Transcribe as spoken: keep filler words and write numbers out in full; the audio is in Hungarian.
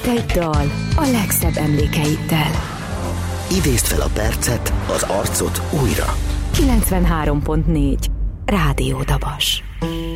Egy dal a legszebb emlékeiddel. Idézd fel a percet, az arcot újra. kilencvenhárom pont négy Rádió Dabas.